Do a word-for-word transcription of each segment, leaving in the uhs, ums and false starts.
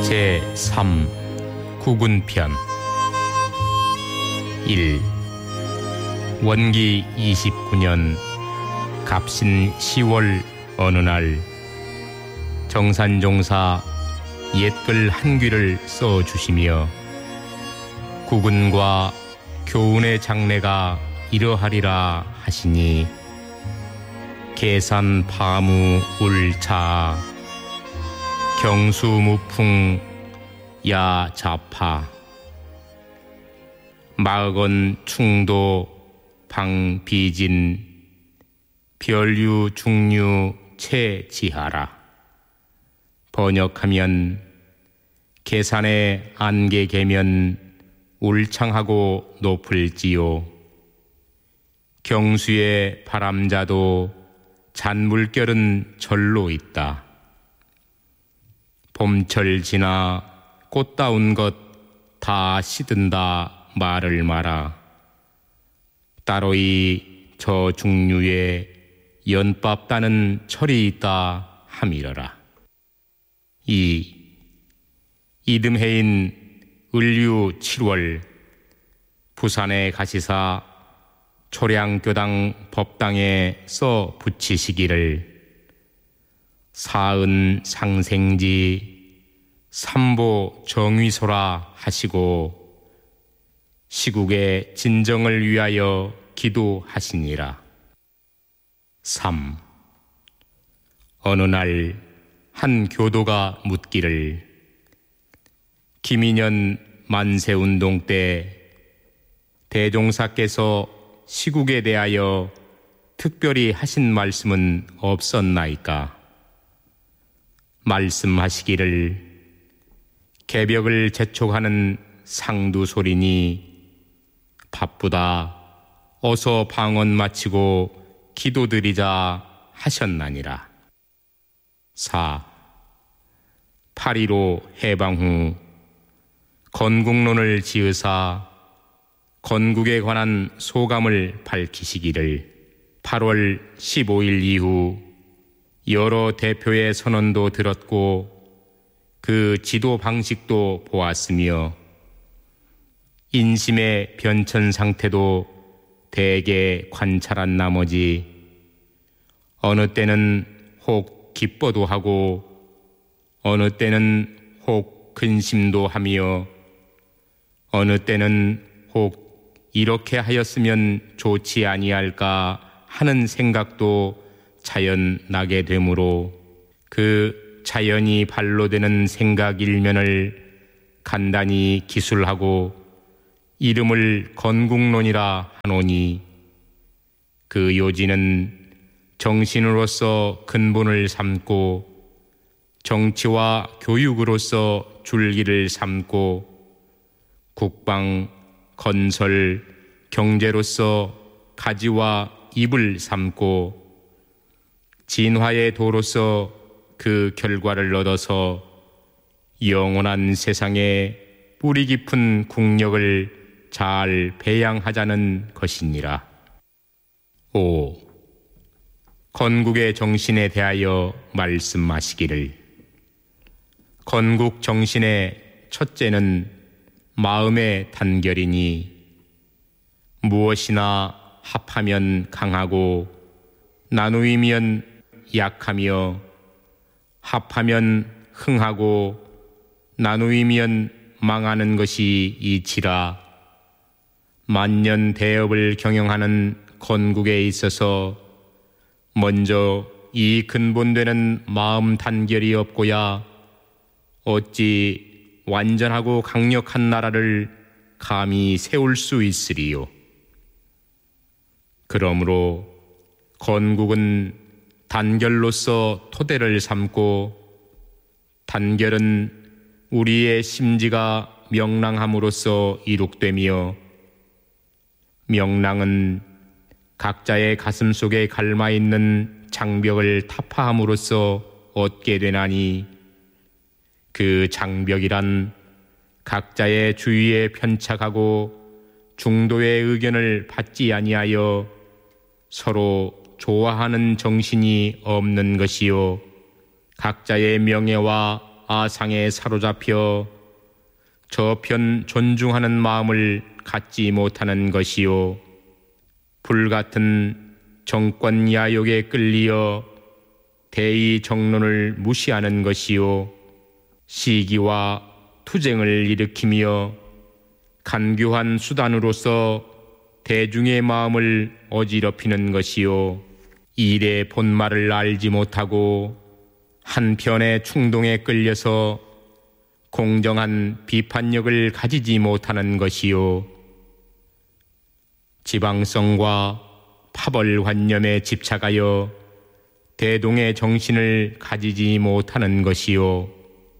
제삼 구군편 일. 원기 이십구 년 갑신 시월 어느 날 정산종사 옛글 한 귀를 써주시며 구군과 교훈의 장례가 이러하리라 하시니 계산 파무 울차 경수무풍 야 자파 마건 충도 방비진 별유 중류 채지하라. 번역하면 계산의 안개 개면 울창하고 높을지요. 경수의 바람자도 잔물결은 절로 있다. 봄철 지나 꽃다운 것 다 시든다 말을 마라. 따로이 저 중류에 연밥 따는 철이 있다 함이러라. 이. 이듬해인 을류 칠월 부산의 가시사 초량교당 법당에 써 붙이시기를 사은 상생지 삼보 정위소라 하시고 시국의 진정을 위하여 기도하시니라. 삼. 어느 날 한 교도가 묻기를 김인현 만세운동 때 대종사께서 시국에 대하여 특별히 하신 말씀은 없었나이까? 말씀하시기를 개벽을 재촉하는 상두소리니 바쁘다 어서 방언 마치고 기도드리자 하셨나니라. 사. 팔일오 해방 후 건국론을 지으사 건국에 관한 소감을 밝히시기를 팔월 십오일 이후 여러 대표의 선언도 들었고 그 지도 방식도 보았으며 인심의 변천 상태도 대개 관찰한 나머지 어느 때는 혹 기뻐도 하고 어느 때는 혹 근심도 하며 어느 때는 혹 이렇게 하였으면 좋지 아니할까 하는 생각도 자연 나게 되므로 그 자연이 발로 되는 생각 일면을 간단히 기술하고 이름을 건국론이라 하노니 그 요지는 정신으로서 근본을 삼고 정치와 교육으로서 줄기를 삼고 국방, 건설, 경제로서 가지와 잎을 삼고 진화의 도로서 그 결과를 얻어서 영원한 세상에 뿌리 깊은 국력을 잘 배양하자는 것이니라. 오. 건국의 정신에 대하여 말씀하시기를 건국 정신의 첫째는 마음의 단결이니 무엇이나 합하면 강하고 나누이면 약하며 합하면 흥하고 나누이면 망하는 것이 이치라. 만년 대업을 경영하는 건국에 있어서 먼저 이 근본되는 마음 단결이 없고야 어찌 완전하고 강력한 나라를 감히 세울 수 있으리요. 그러므로 건국은 단결로서 토대를 삼고 단결은 우리의 심지가 명랑함으로써 이룩되며 명랑은 각자의 가슴 속에 갈마있는 장벽을 타파함으로써 얻게 되나니 그 장벽이란 각자의 주위에 편착하고 중도의 의견을 받지 아니하여 서로 좋아하는 정신이 없는 것이요 각자의 명예와 아상에 사로잡혀 저편 존중하는 마음을 갖지 못하는 것이요, 불같은 정권 야욕에 끌리어 대의 정론을 무시하는 것이요, 시기와 투쟁을 일으키며 간교한 수단으로서 대중의 마음을 어지럽히는 것이요, 일의 본말을 알지 못하고 한편의 충동에 끌려서 공정한 비판력을 가지지 못하는 것이요, 지방성과 파벌관념에 집착하여 대동의 정신을 가지지 못하는 것이요,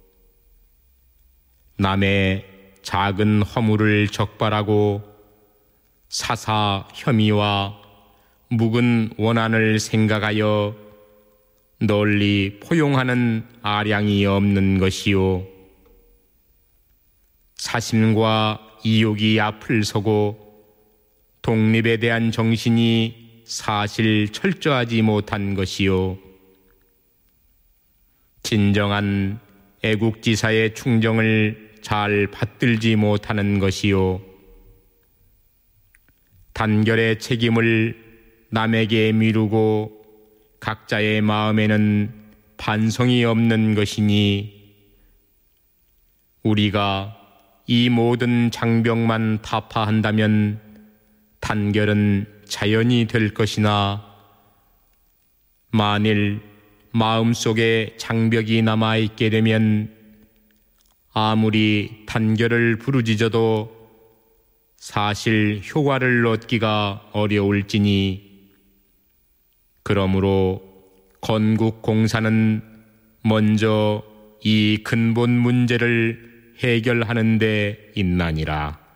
남의 작은 허물을 적발하고 사사 혐의와 묵은 원한을 생각하여 널리 포용하는 아량이 없는 것이요, 사심과 이욕이 앞을 서고 독립에 대한 정신이 사실 철저하지 못한 것이요, 진정한 애국지사의 충정을 잘 받들지 못하는 것이요, 단결의 책임을 남에게 미루고 각자의 마음에는 반성이 없는 것이니, 우리가 이 모든 장벽만 타파한다면 단결은 자연이 될 것이나, 만일 마음속에 장벽이 남아있게 되면 아무리 단결을 부르짖어도 사실 효과를 얻기가 어려울지니, 그러므로 건국공사는 먼저 이 근본 문제를 해결하는 데 있나니라.